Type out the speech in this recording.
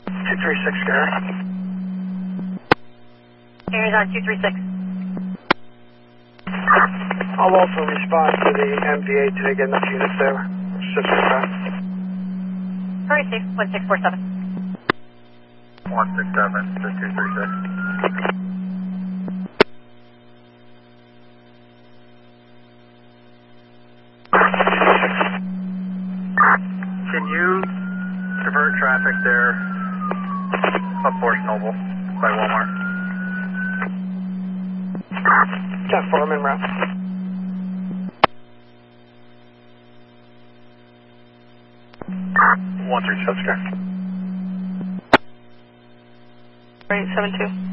236, Gary. Gary's on 236. I'll also respond to the MVA today, getting the units there. System back. Hurry, 1647. 167 to 236. Can you divert traffic there up Forest Noble by Walmart? 10-4, I'm en route. One three, Jessica. 872.